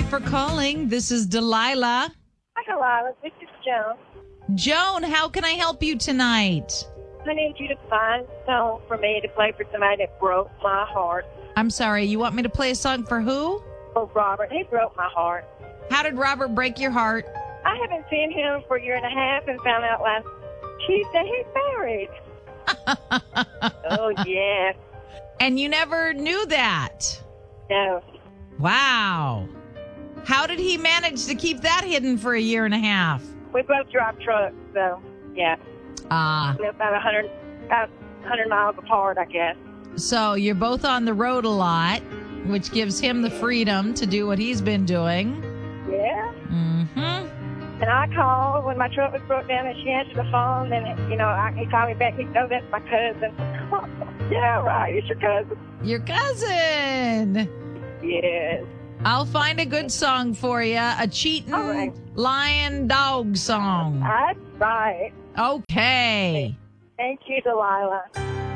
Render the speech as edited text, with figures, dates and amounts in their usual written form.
for calling. This is Delilah. Hi, Delilah. This is Joan. Joan, how can I help you tonight? I need you to find a song for me to play for somebody that broke my heart. I'm sorry, you want me to play a song for who? Oh, Robert. He broke my heart. How did Robert break your heart? I haven't seen him for a year and a half and found out last Tuesday he's married. Oh, yeah. And you never knew that? No. Wow. How did he manage to keep that hidden for a year and a half? We both drive trucks, so, yeah. We're about 100 miles apart, I guess. So you're both on the road a lot, which gives him the freedom to do what he's been doing. Yeah. Mm-hmm. And I called when my truck was broke down, and she answered the phone, and, he called me back. He said, "Oh, that's my cousin." Yeah, right. It's your cousin. Your cousin. Yes. I'll find a good song for you. A cheating right. lion dog song. That's right. Okay. Thank you, Delilah.